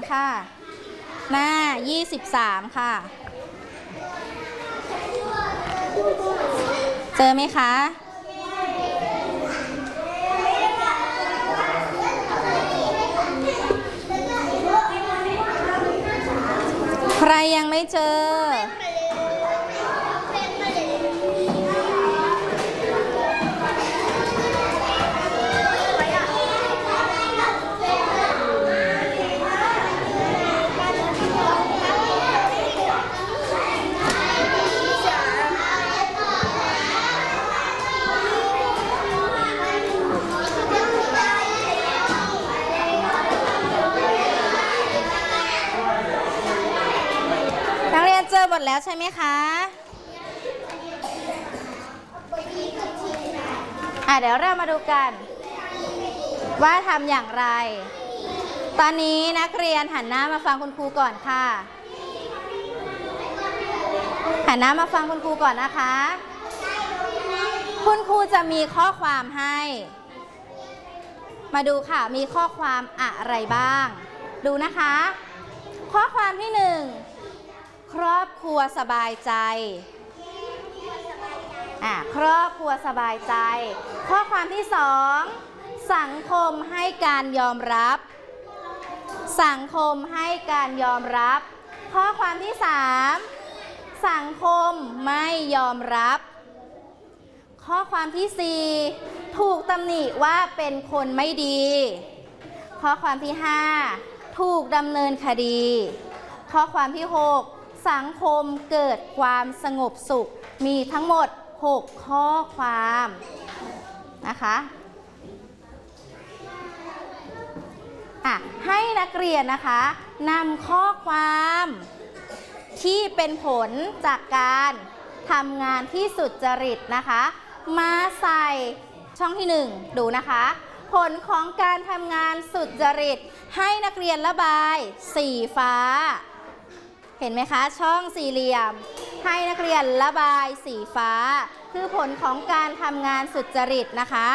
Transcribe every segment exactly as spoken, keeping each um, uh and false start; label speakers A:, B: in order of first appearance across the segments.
A: ค่ะ หน้ายี่สิบสามค่ะ เจอไหมคะ ใครยังไม่เจอเจอหมดแล้วใช่ไหมคะอ่ะเดี๋ยวเรามาดูกันว่าทำอย่างไรตอนนี้นักเรียนหันหน้ามาฟังคุณครูก่อนค่ะหันหน้ามาฟังคุณครูก่อนนะคะคุณครูจะมีข้อความให้มาดูค่ะมีข้อความอะไรบ้างดูนะคะข้อความที่หนึ่งครอบครัวสบายใจอ่ะครอบครัวสบายใจข้อความที่สองสังคมให้การยอมรับสังคมให้การยอมรับข้อความที่สามสังคมไม่ยอมรับข้อความที่สี่ถูกตำหนิว่าเป็นคนไม่ดีข้อความที่ห้าถูกดำเนินคดีข้อความที่หกสังคมเกิดความสงบสุขมีทั้งหมดหกข้อความนะคะอ่ะให้นักเรียนนะคะนำข้อความที่เป็นผลจากการทำงานที่สุจริตนะคะมาใส่ช่องที่หนึ่งดูนะคะผลของการทำงานสุจริตให้นักเรียนระบายสีฟ้าเห็นไหมคะช่องสี่เหลี่ยมให้นักเรียนระบายสีฟ้าคือผลของการทำงานสุจริตนะคะ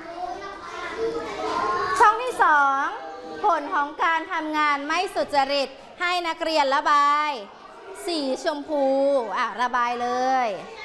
A: ช่องที่สองผลของการทำงานไม่สุจริตให้นักเรียนระบายสีชมพูอ่ะระบายเลย